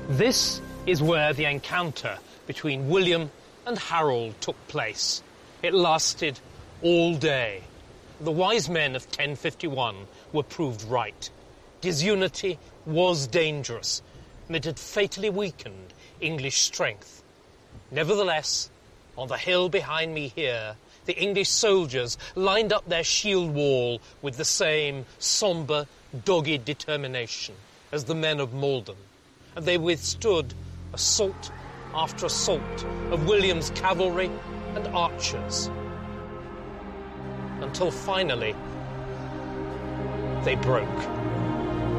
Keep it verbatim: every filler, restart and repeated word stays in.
This is where the encounter between William and Harold took place. It lasted all day. The wise men of ten fifty-one were proved right. Disunity was dangerous, and it had fatally weakened English strength. Nevertheless, on the hill behind me here, the English soldiers lined up their shield wall with the same sombre, dogged determination as the men of Malden, and they withstood assault after assault of William's cavalry and archers, until finally they broke.